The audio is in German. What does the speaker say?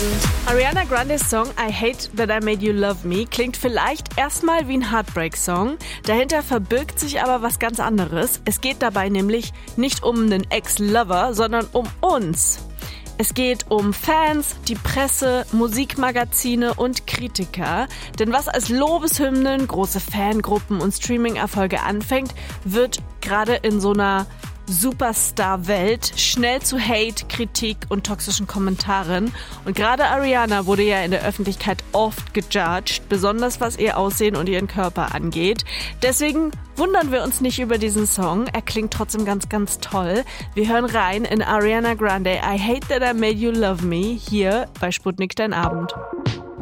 Ariana Grandes Song I Hate That I Made You Love Me klingt vielleicht erstmal wie ein Heartbreak-Song. Dahinter verbirgt sich aber was ganz anderes. Es geht dabei nämlich nicht um einen Ex-Lover, sondern um uns. Es geht um Fans, die Presse, Musikmagazine und Kritiker. Denn was als Lobeshymnen, große Fangruppen und Streaming-Erfolge anfängt, wird gerade in so einer Superstar-Welt schnell zu Hate, Kritik und toxischen Kommentaren. Und gerade Ariana wurde ja in der Öffentlichkeit oft gejudged, besonders was ihr Aussehen und ihren Körper angeht. Deswegen wundern wir uns nicht über diesen Song. Er klingt trotzdem ganz, ganz toll. Wir hören rein in Ariana Grande I Hate That I Made You Love Me hier bei Sputnik Dein Abend.